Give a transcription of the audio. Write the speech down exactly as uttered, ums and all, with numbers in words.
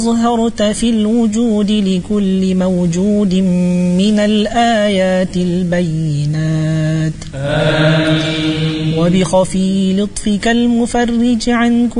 أظهرت في الوجود لكل موجود من الآيات البينات. آمين. وبخفي لطفك المفرج عن كل